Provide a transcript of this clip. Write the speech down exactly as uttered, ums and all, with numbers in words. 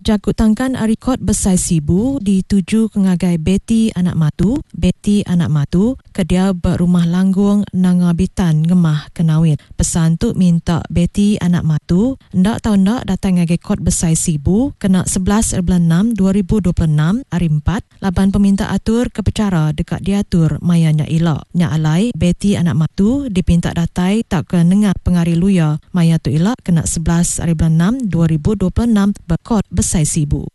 Jakut tangkan arikot besai sibu dituju ke ngagai Betty anak matu, Betty anak matu, kedia berumah langgung nangabitan ngemah kenawit. Pesan tu minta Betty anak matu, ndak tahu ndak datang ngagai kot besai sibu, kena sebelas bulan enam dua ribu dua puluh enam, hari empat, laban peminta atur kepecara dekat diatur mayanya ilak. Nya alai, Betty anak matu dipinta datai tak ke nengah pengari luya, maya tu ilak kena sebelas bulan enam dua ribu dua puluh enam berkot besai sibu.